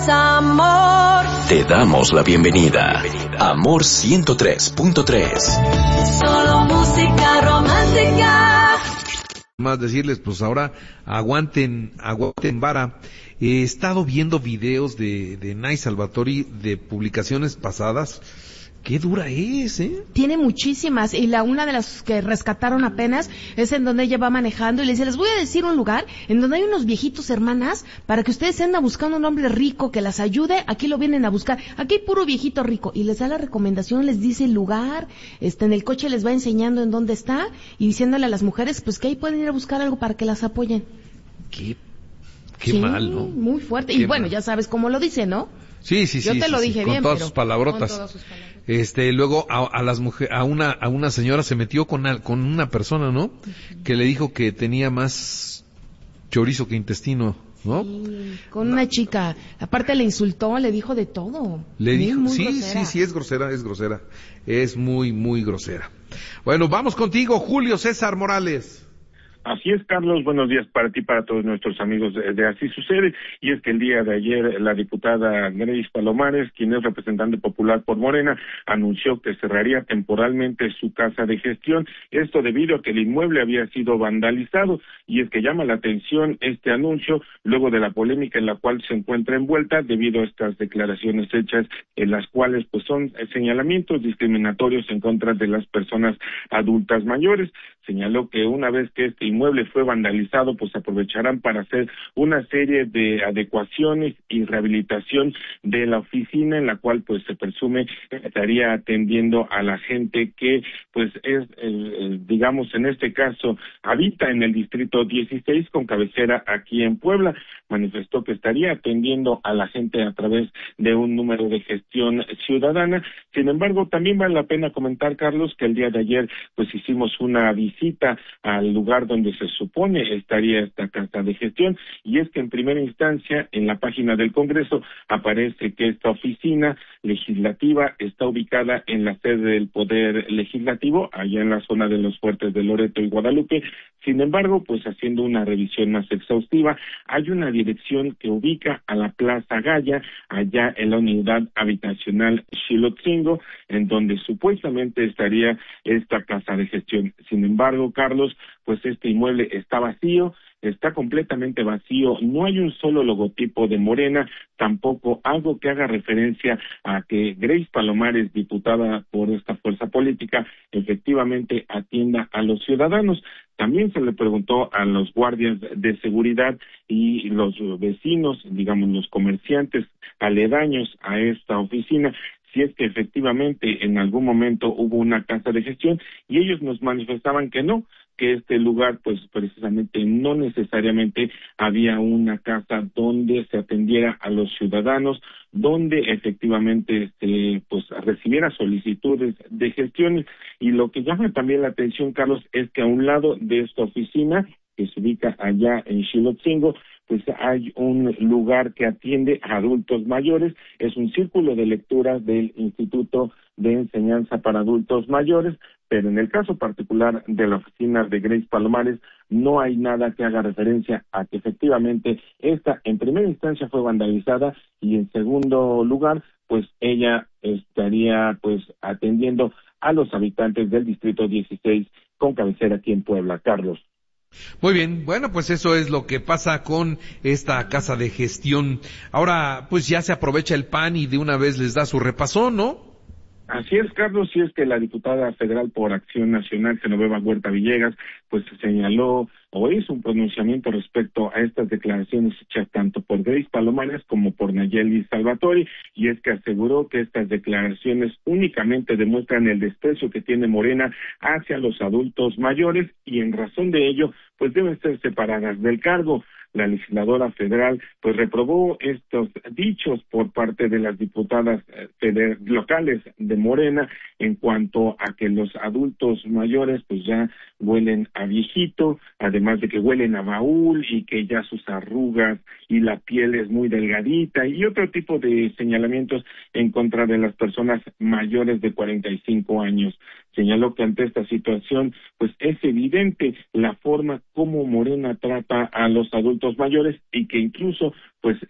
Amor. Te damos la bienvenida. Amor 103.3. Solo música romántica. Más decirles, pues ahora aguanten vara. He estado viendo videos de Nay Salvatori de publicaciones pasadas. Qué dura es, ¿eh? Tiene muchísimas, y una de las que rescataron apenas es en donde ella va manejando y le dice, les voy a decir un lugar en donde hay unos viejitos, hermanas, para que ustedes se anden buscando un hombre rico que las ayude, aquí lo vienen a buscar, aquí hay puro viejito rico, y les da la recomendación, les dice el lugar, en el coche les va enseñando en dónde está, y diciéndole a las mujeres, pues que ahí pueden ir a buscar algo para que las apoyen. Qué Sí, mal, ¿no? Muy fuerte, Qué y bueno, mal. ya sabes cómo lo dice, ¿no? Sí. Yo te lo dije con bien, todas pero sus palabrotas. con todas sus palabras. Luego a las mujeres, a una señora se metió con una persona, ¿no? Que le dijo que tenía más chorizo que intestino, ¿no? Sí, con una chica, aparte le insultó, le dijo de todo. Le dijo, muy sí, grosera. es grosera. Es muy grosera. Bueno, vamos contigo, Julio César Morales. Así es, Carlos, buenos días para ti y para todos nuestros amigos de Así Sucede, y es que el día de ayer la diputada Grace Palomares, quien es representante popular por Morena, anunció que cerraría temporalmente su casa de gestión, esto debido a que el inmueble había sido vandalizado, y es que llama la atención este anuncio luego de la polémica en la cual se encuentra envuelta debido a estas declaraciones hechas en las cuales pues son señalamientos discriminatorios en contra de las personas adultas mayores. Señaló que una vez que este inmueble fue vandalizado, pues aprovecharán para hacer una serie de adecuaciones y rehabilitación de la oficina, en la cual pues se presume estaría atendiendo a la gente que pues es, digamos en este caso, habita en el distrito 16 con cabecera aquí en Puebla. Manifestó que estaría atendiendo a la gente a través de un número de gestión ciudadana. Sin embargo, también vale la pena comentar, Carlos, que el día de ayer pues hicimos una visita al lugar donde se supone estaría esta casa de gestión, y es que en primera instancia en la página del Congreso aparece que esta oficina legislativa está ubicada en la sede del Poder Legislativo, allá en la zona de los fuertes de Loreto y Guadalupe. Sin embargo, pues haciendo una revisión más exhaustiva, hay una dirección que ubica a la Plaza Gaya, allá en la unidad habitacional Xilotzingo, en donde supuestamente estaría esta casa de gestión. Sin embargo, Carlos, pues este inmueble está vacío, está completamente vacío, no hay un solo logotipo de Morena, tampoco algo que haga referencia a que Grace Palomares, diputada por esta fuerza política, efectivamente atienda a los ciudadanos. También se le preguntó a los guardias de seguridad y los vecinos, digamos los comerciantes aledaños a esta oficina, si es que efectivamente en algún momento hubo una casa de gestión, y ellos nos manifestaban que no, que este lugar pues precisamente no necesariamente había una casa donde se atendiera a los ciudadanos, donde efectivamente se pues recibiera solicitudes de gestiones. Y lo que llama también la atención, Carlos, es que a un lado de esta oficina, que se ubica allá en Xilotzingo, pues hay un lugar que atiende a adultos mayores, es un círculo de lectura del Instituto de Enseñanza para Adultos Mayores, pero en el caso particular de la oficina de Grace Palomares no hay nada que haga referencia a que efectivamente esta en primera instancia fue vandalizada, y en segundo lugar pues ella estaría pues atendiendo a los habitantes del distrito 16 con cabecera aquí en Puebla. Carlos. Muy bien, bueno, pues eso es lo que pasa con esta casa de gestión. Ahora, pues ya se aprovecha el PAN y de una vez les da su repasón, ¿no? Así es, Carlos, y es que la diputada federal por Acción Nacional, Genoveva Huerta Villegas, pues señaló o hizo un pronunciamiento respecto a estas declaraciones hechas tanto por Grace Palomares como por Nayeli Salvatori, y es que aseguró que estas declaraciones únicamente demuestran el desprecio que tiene Morena hacia los adultos mayores, y en razón de ello, pues deben ser separadas del cargo. La legisladora federal pues reprobó estos dichos por parte de las diputadas locales de Morena en cuanto a que los adultos mayores pues ya huelen a viejito, además de que huelen a baúl y que ya sus arrugas y la piel es muy delgadita, y otro tipo de señalamientos en contra de las personas mayores de 45 años. Señaló que ante esta situación pues es evidente la forma como Morena trata a los adultos mayores, y que incluso pues